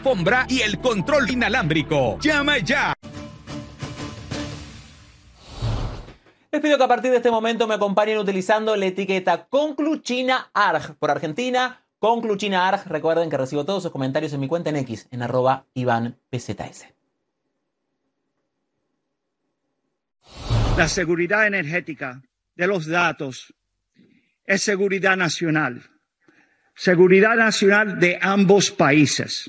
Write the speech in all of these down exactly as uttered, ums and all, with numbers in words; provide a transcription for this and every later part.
alfombra y el control inalámbrico. ¡Llama ya! Les pido que a partir de este momento me acompañen utilizando la etiqueta ConcluChinaArg por Argentina. ConcluChinaArg. Recuerden que recibo todos sus comentarios en mi cuenta en X, en arroba IvanPZS. La seguridad energética de los datos es seguridad nacional. Seguridad nacional de ambos países.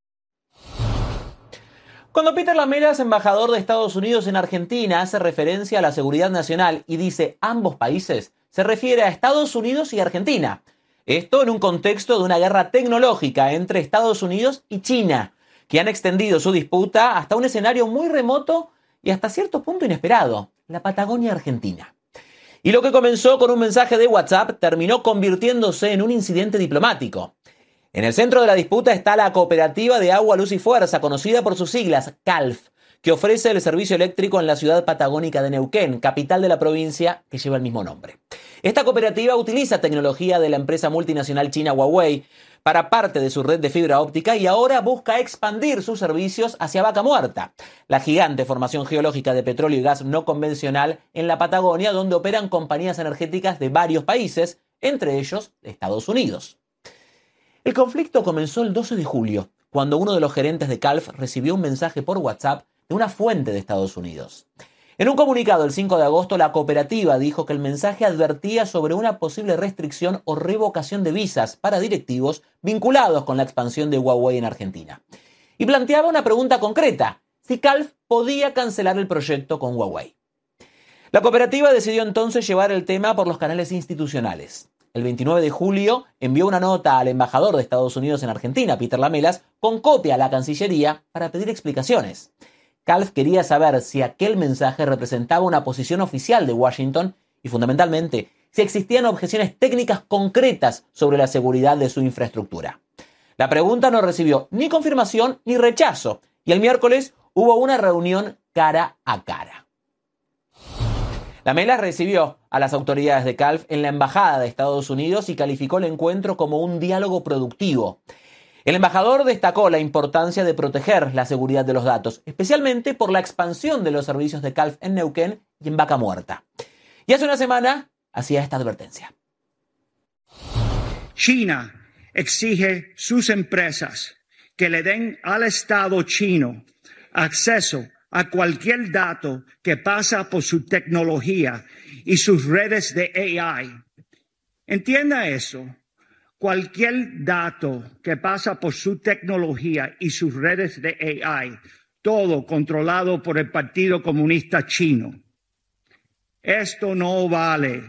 Cuando Peter Lamelas, embajador de Estados Unidos en Argentina, hace referencia a la seguridad nacional y dice ambos países, se refiere a Estados Unidos y Argentina. Esto en un contexto de una guerra tecnológica entre Estados Unidos y China, que han extendido su disputa hasta un escenario muy remoto y hasta cierto punto inesperado, la Patagonia Argentina. Y lo que comenzó con un mensaje de WhatsApp terminó convirtiéndose en un incidente diplomático. En el centro de la disputa está la Cooperativa de Agua, Luz y Fuerza, conocida por sus siglas CALF, que ofrece el servicio eléctrico en la ciudad patagónica de Neuquén, capital de la provincia que lleva el mismo nombre. Esta cooperativa utiliza tecnología de la empresa multinacional china Huawei para parte de su red de fibra óptica y ahora busca expandir sus servicios hacia Vaca Muerta, la gigante formación geológica de petróleo y gas no convencional en la Patagonia, donde operan compañías energéticas de varios países, entre ellos Estados Unidos. El conflicto comenzó el doce de julio, cuando uno de los gerentes de CALF recibió un mensaje por WhatsApp de una fuente de Estados Unidos. En un comunicado el cinco de agosto, la cooperativa dijo que el mensaje advertía sobre una posible restricción o revocación de visas para directivos vinculados con la expansión de Huawei en Argentina. Y planteaba una pregunta concreta: si CALF podía cancelar el proyecto con Huawei. La cooperativa decidió entonces llevar el tema por los canales institucionales. El veintinueve de julio envió una nota al embajador de Estados Unidos en Argentina, Peter Lamelas, con copia a la Cancillería para pedir explicaciones. CALF quería saber si aquel mensaje representaba una posición oficial de Washington y, fundamentalmente, si existían objeciones técnicas concretas sobre la seguridad de su infraestructura. La pregunta no recibió ni confirmación ni rechazo, y el miércoles hubo una reunión cara a cara. Lamelas recibió a las autoridades de CALF en la Embajada de Estados Unidos y calificó el encuentro como un diálogo productivo. El embajador destacó la importancia de proteger la seguridad de los datos, especialmente por la expansión de los servicios de CALF en Neuquén y en Vaca Muerta. Y hace una semana hacía esta advertencia. China exige sus empresas que le den al Estado chino acceso a cualquier dato que pasa por su tecnología y sus redes de A I. Entienda eso. Cualquier dato que pasa por su tecnología y sus redes de A I, todo controlado por el Partido Comunista Chino. Esto no vale.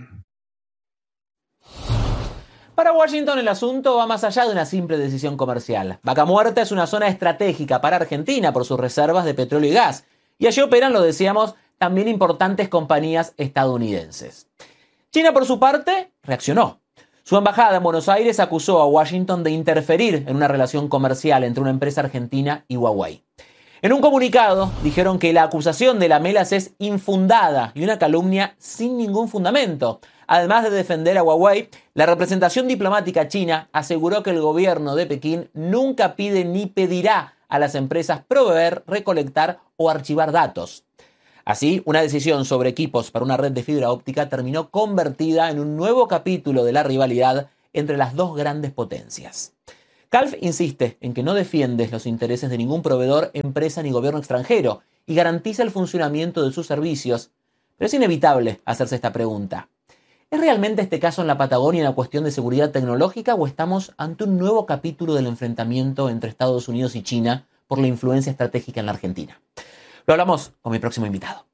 Para Washington el asunto va más allá de una simple decisión comercial. Vaca Muerta es una zona estratégica para Argentina por sus reservas de petróleo y gas. Y allí operan, lo decíamos, también importantes compañías estadounidenses. China, por su parte, reaccionó. Su embajada en Buenos Aires acusó a Washington de interferir en una relación comercial entre una empresa argentina y Huawei. En un comunicado dijeron que la acusación de Lamelas es infundada y una calumnia sin ningún fundamento. Además de defender a Huawei, la representación diplomática china aseguró que el gobierno de Pekín nunca pide ni pedirá a las empresas proveer, recolectar o archivar datos. Así, una decisión sobre equipos para una red de fibra óptica terminó convertida en un nuevo capítulo de la rivalidad entre las dos grandes potencias. CALF insiste en que no defiende los intereses de ningún proveedor, empresa ni gobierno extranjero y garantiza el funcionamiento de sus servicios, pero es inevitable hacerse esta pregunta. ¿Es realmente este caso en la Patagonia una cuestión de seguridad tecnológica o estamos ante un nuevo capítulo del enfrentamiento entre Estados Unidos y China por la influencia estratégica en la Argentina? Lo hablamos con mi próximo invitado.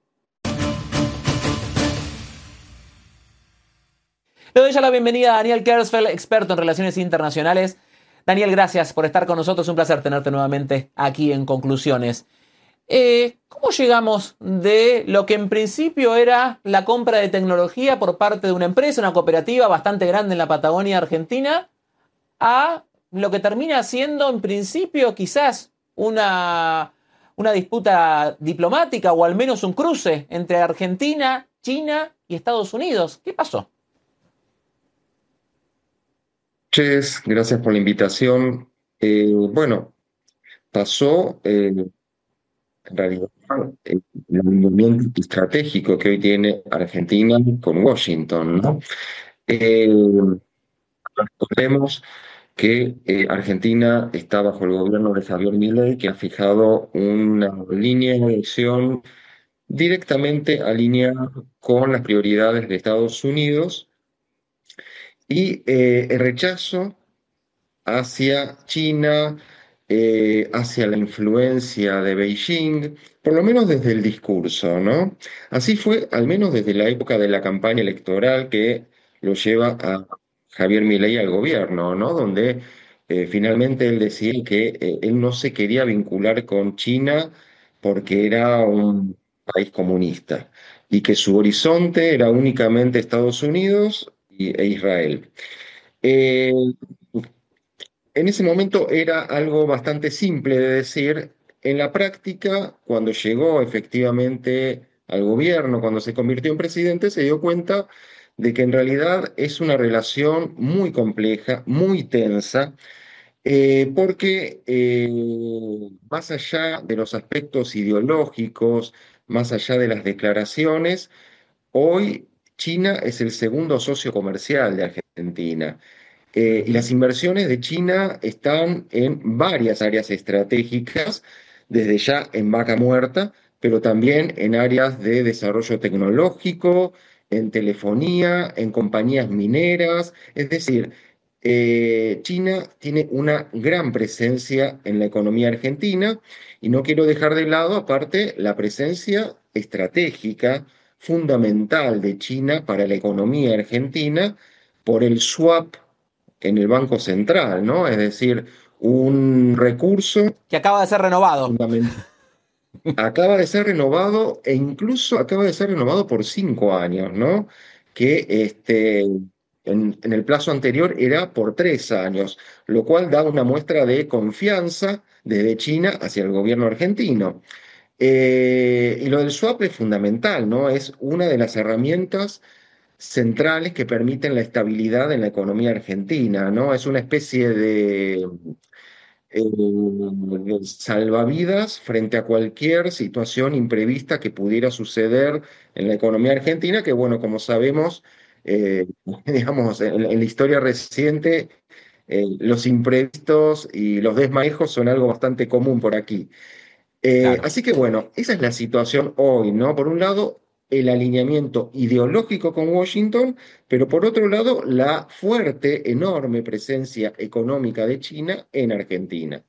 Le doy ya la bienvenida a Daniel Kersfeld, experto en relaciones internacionales. Daniel, gracias por estar con nosotros. Un placer tenerte nuevamente aquí en Conclusiones. Eh, ¿Cómo llegamos de lo que en principio era la compra de tecnología por parte de una empresa, una cooperativa bastante grande en la Patagonia Argentina, a lo que termina siendo en principio quizás una... una disputa diplomática o al menos un cruce entre Argentina, China y Estados Unidos? ¿Qué pasó? Ches, gracias por la invitación. Eh, bueno, pasó eh, en realidad el alineamiento estratégico que hoy tiene Argentina con Washington, ¿no? Eh, Recordemos que eh, Argentina está bajo el gobierno de Javier Milei, que ha fijado una línea de acción directamente alineada con las prioridades de Estados Unidos y eh, el rechazo hacia China, eh, hacia la influencia de Beijing, por lo menos desde el discurso, ¿no? Así fue, al menos desde la época de la campaña electoral que lo lleva a Javier Milei al gobierno, ¿no? Donde eh, finalmente él decía que eh, él no se quería vincular con China porque era un país comunista y que su horizonte era únicamente Estados Unidos y- e Israel. Eh, en ese momento era algo bastante simple de decir. En la práctica, cuando llegó efectivamente al gobierno, cuando se convirtió en presidente, se dio cuenta de que en realidad es una relación muy compleja, muy tensa, eh, porque eh, más allá de los aspectos ideológicos, más allá de las declaraciones, hoy China es el segundo socio comercial de Argentina. Eh, y Ujú. las inversiones de China están en varias áreas estratégicas, desde ya en vaca muerta, pero también en áreas de desarrollo tecnológico, en telefonía, en compañías mineras. Es decir, eh, China tiene una gran presencia en la economía argentina y no quiero dejar de lado, aparte, la presencia estratégica fundamental de China para la economía argentina por el swap en el Banco Central, ¿no? Es decir, un recurso Que acaba de ser renovado. fundamental. Acaba de ser renovado e incluso acaba de ser renovado por cinco años, ¿no? Que este, en, en el plazo anterior era por tres años, lo cual da una muestra de confianza desde China hacia el gobierno argentino. Eh, y lo del swap es fundamental, ¿no? Es una de las herramientas centrales que permiten la estabilidad en la economía argentina, ¿no? Es una especie de, eh, de salvavidas frente a cualquier situación imprevista que pudiera suceder en la economía argentina, que bueno, como sabemos, eh, digamos, en, en la historia reciente, eh, los imprevistos y los desmanejos son algo bastante común por aquí. Eh, Claro. así que bueno, esa es la situación hoy, ¿no? Por un lado, el alineamiento ideológico con Washington, pero por otro lado, la fuerte, enorme presencia económica de China en Argentina.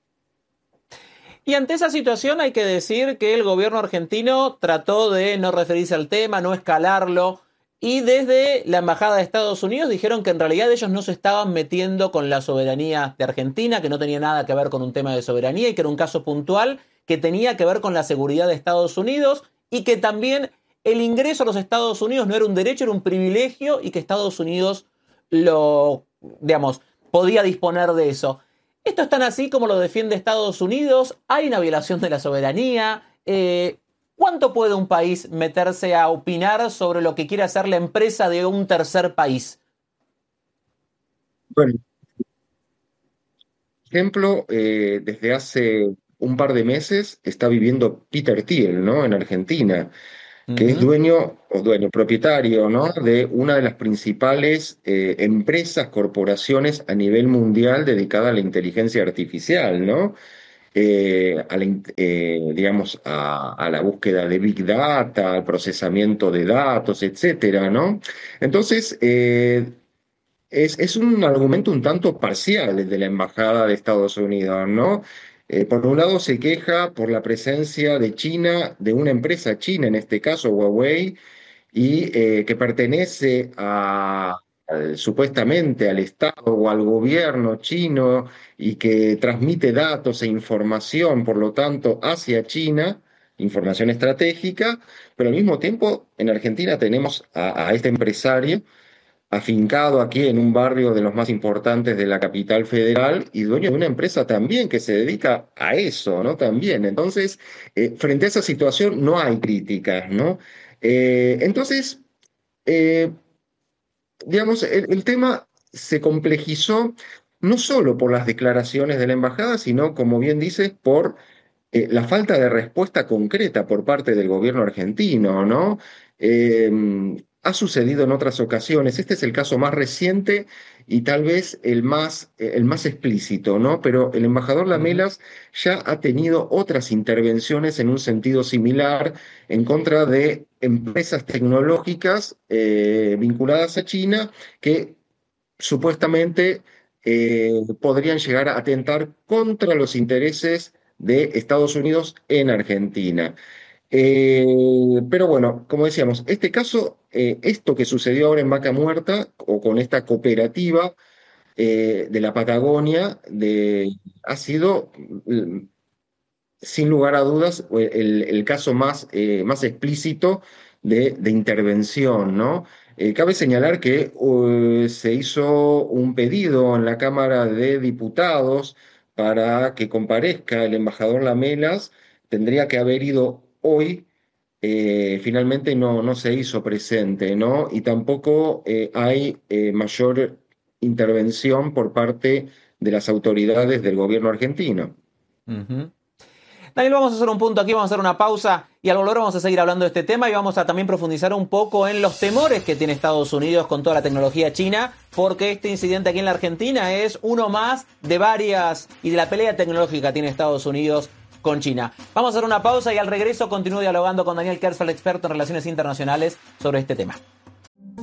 Y ante esa situación hay que decir que el gobierno argentino trató de no referirse al tema, no escalarlo, y desde la Embajada de Estados Unidos dijeron que en realidad ellos no se estaban metiendo con la soberanía de Argentina, que no tenía nada que ver con un tema de soberanía y que era un caso puntual que tenía que ver con la seguridad de Estados Unidos y que también el ingreso a los Estados Unidos no era un derecho, era un privilegio y que Estados Unidos lo, digamos, podía disponer de eso. Esto es tan así como lo defiende Estados Unidos. Hay una violación de la soberanía. Eh, ¿Cuánto puede un país meterse a opinar sobre lo que quiere hacer la empresa de un tercer país? Bueno, por ejemplo, eh, desde hace un par de meses está viviendo Peter Thiel, ¿no? En Argentina, que es Ujú. dueño o dueño propietario, ¿no? De una de las principales eh, empresas, corporaciones a nivel mundial dedicada a la inteligencia artificial, ¿no? Eh, a la in- eh, digamos, a, a la búsqueda de Big Data, al procesamiento de datos, etcétera, ¿no? Entonces, eh, es, es un argumento un tanto parcial el de la Embajada de Estados Unidos, ¿no? Eh, por un lado se queja por la presencia de China, de una empresa china, en este caso Huawei, y eh, que pertenece a, al- supuestamente al Estado o al gobierno chino y que transmite datos e información, por lo tanto, hacia China, información estratégica, pero al mismo tiempo en Argentina tenemos a, a este empresario afincado aquí en un barrio de los más importantes de la capital federal y dueño de una empresa también que se dedica a eso, ¿no? También. Entonces, eh, frente a esa situación no hay críticas, ¿no? Eh, entonces, eh, digamos, el, el tema se complejizó no solo por las declaraciones de la embajada, sino, como bien dices, por eh, la falta de respuesta concreta por parte del gobierno argentino, ¿no? Eh, ha sucedido en otras ocasiones. Este es el caso más reciente y tal vez el más, eh, el más explícito, ¿no? Pero el embajador Lamelas ya ha tenido otras intervenciones en un sentido similar en contra de empresas tecnológicas eh, vinculadas a China que supuestamente eh, podrían llegar a atentar contra los intereses de Estados Unidos en Argentina. Eh, pero bueno, como decíamos, este caso, eh, esto que sucedió ahora en Vaca Muerta, o con esta cooperativa eh, de la Patagonia, de, ha sido, mm, sin lugar a dudas, el, el caso más, eh, más explícito de, de intervención, ¿no? Eh, cabe señalar que uh, se hizo un pedido en la Cámara de Diputados para que comparezca el embajador Lamelas. Tendría que haber ido hoy, eh, finalmente no, no se hizo presente, ¿no? Y tampoco eh, hay eh, mayor intervención por parte de las autoridades del gobierno argentino. Uh-huh. Daniel, vamos a hacer un punto aquí, vamos a hacer una pausa y al volver vamos a seguir hablando de este tema y vamos a también profundizar un poco en los temores que tiene Estados Unidos con toda la tecnología china, porque este incidente aquí en la Argentina es uno más de varias y de la pelea tecnológica que tiene Estados Unidos con China. Vamos a hacer una pausa y al regreso continúo dialogando con Daniel Kersfeld, experto en relaciones internacionales, sobre este tema.